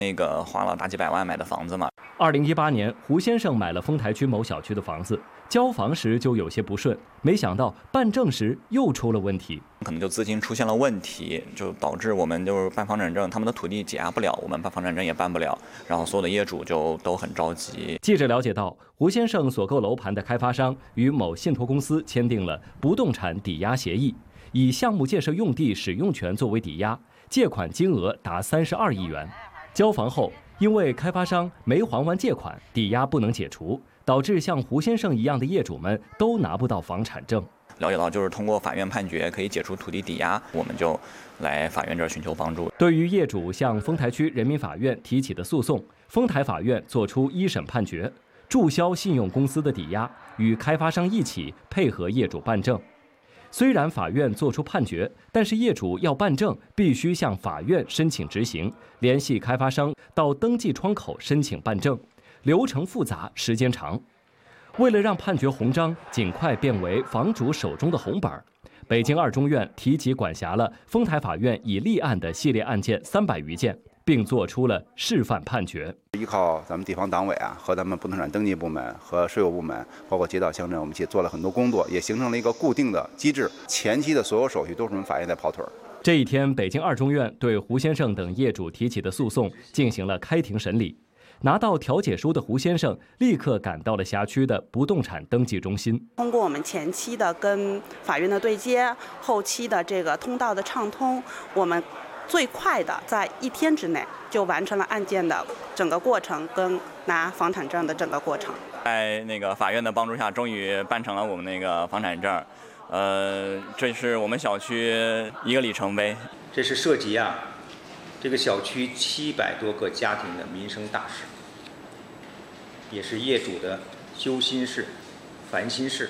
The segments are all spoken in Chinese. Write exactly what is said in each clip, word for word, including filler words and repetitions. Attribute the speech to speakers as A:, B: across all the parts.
A: 那个花了大几百万买的房子嘛。
B: 二零一八年，胡先生买了丰台区某小区的房子，交房时就有些不顺，没想到办证时又出了问题，
A: 可能就资金出现了问题，就导致我们就是办房产证，他们的土地解压不了，我们办房产证也办不了，然后所有的业主就都很着急。
B: 记者了解到，胡先生所购楼盘的开发商与某信托公司签订了不动产抵押协议，以项目建设用地使用权作为抵押，借款金额达三十二亿元。交房后，因为开发商没还完借款，抵押不能解除，导致像胡先生一样的业主们都拿不到房产证。
A: 了解到就是通过法院判决可以解除土地抵押，我们就来法院这儿寻求帮助。
B: 对于业主向丰台区人民法院提起的诉讼，丰台法院作出一审判决，注销信用公司的抵押，与开发商一起配合业主办证。虽然法院作出判决，但是业主要办证必须向法院申请执行，联系开发商到登记窗口申请办证，流程复杂，时间长。为了让判决红章尽快变为房主手中的红本，北京二中院提起管辖了丰台法院已立案的系列案件三百余件，并作出了示范判决。
C: 依靠咱们地方党委啊，和咱们不动产登记部门和税务部门，包括街道乡镇，我们一起做了很多工作，也形成了一个固定的机制。前期的所有手续都是我们法院在跑腿儿。
B: 这一天，北京二中院对胡先生等业主提起的诉讼进行了开庭审理。拿到调解书的胡先生立刻赶到了辖区的不动产登记中心。
D: 通过我们前期的跟法院的对接，后期的这个通道的畅通，我们最快的在一天之内就完成了案件的整个过程跟拿房产证的整个过程。
A: 在那个法院的帮助下，终于办成了我们那个房产证，呃，这是我们小区一个里程碑。
E: 这是涉及啊这个小区七百多个家庭的民生大事，也是业主的揪心事、烦心事。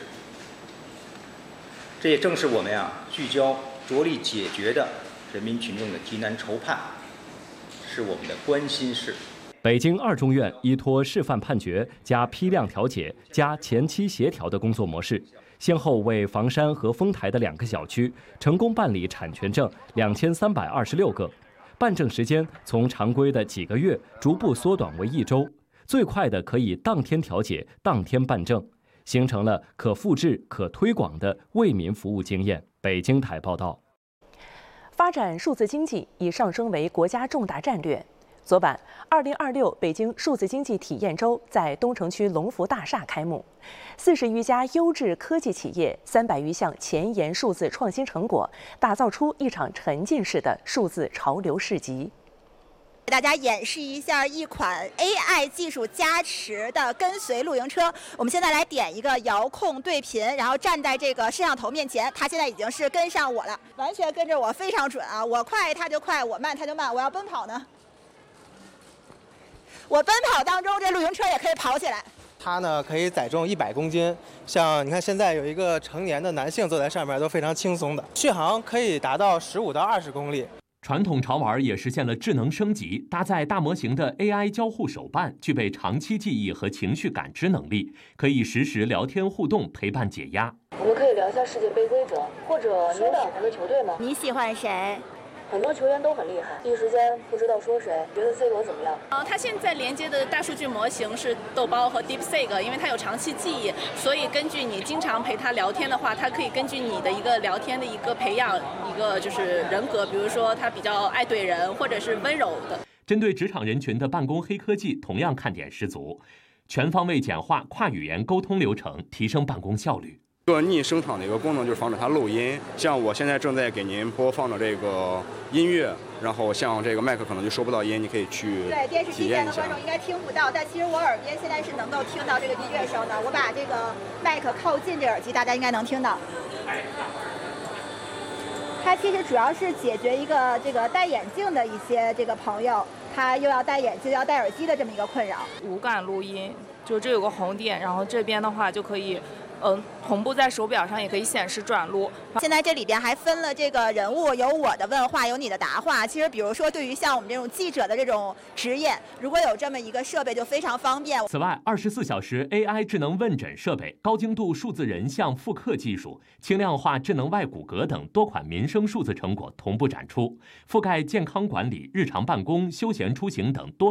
E: 这也正是我们呀、啊、聚焦着力解决的人民群众的急难愁盼，是我们的关心事。
B: 北京二中院依托示范判决加批量调解加前期协调的工作模式，先后为房山和丰台的两个小区成功办理产权证两千三百二十六个，办证时间从常规的几个月逐步缩短为一周，最快的可以当天调解、当天办证，形成了可复制、可推广的为民服务经验。北京台报道。
F: 发展数字经济已上升为国家重大战略。昨晚，二零二六北京数字经济体验周在东城区龙福大厦开幕，四十余家优质科技企业，三百余项前沿数字创新成果，打造出一场沉浸式的数字潮流市集。
G: 给大家演示一下一款 A I 技术加持的跟随露营车。我们现在来点一个遥控对频，然后站在这个摄像头面前，它现在已经是跟上我了，完全跟着我，非常准啊！我快它就快，我慢它就慢。我要奔跑呢，我奔跑当中，这露营车也可以跑起来。
H: 它呢可以载重一百公斤，像你看现在有一个成年的男性坐在上面都非常轻松的，续航可以达到十五到二十公里。
I: 传统潮玩也实现了智能升级，搭载大模型的 A I 交互手办，具备长期记忆和情绪感知能力，可以实时聊天互动，陪伴解压。
J: 我们可以聊一下世界杯规则，或者你有喜欢的球队吗？
G: 你喜欢谁？
J: 很多球员都很厉害，一时间不知道说谁。觉得 C 罗怎么样？
K: 呃，它现在连接的大数据模型是豆包和 DeepSeek， 因为它有长期记忆，所以根据你经常陪它聊天的话，它可以根据你的一个聊天的一个培养一个就是人格，比如说他比较爱怼人，或者是温柔的。
I: 针对职场人群的办公黑科技同样看点十足，全方位简化跨语言沟通流程，提升办公效率。
L: 做逆声场的一个功能就是防止它漏音，像我现在正在给您播放的这个音乐，然后像这个麦克可能就收不到音，你可以去
G: 对电视机前的观众应该听不到，但其实我耳边现在是能够听到这个音乐声的。我把这个麦克靠近这耳机，大家应该能听到。它其实主要是解决一个这个戴眼镜的一些这个朋友，他又要戴眼镜又要戴耳机的这么一个困扰。
M: 无感录音，就这有个红点，然后这边的话就可以嗯、呃，同步在手表上也可以显示转录。
G: 现在这里边还分了这个人物，有我的问话，有你的答话。其实，比如说对于像我们这种记者的这种职业，如果有这么一个设备，就非常方便。
I: 此外，二十四小时 A I 智能问诊设备、高精度数字人像复刻技术、轻量化智能外骨骼等多款民生数字成果同步展出，覆盖健康管理、日常办公、休闲出行等多